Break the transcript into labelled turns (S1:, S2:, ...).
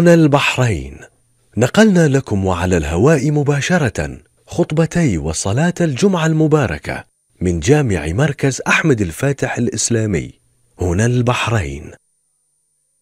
S1: هنا البحرين. نقلنا لكم وعلى الهواء مباشرة خطبتي وصلاة الجمعة المباركة من جامع مركز أحمد الفاتح الإسلامي هنا البحرين.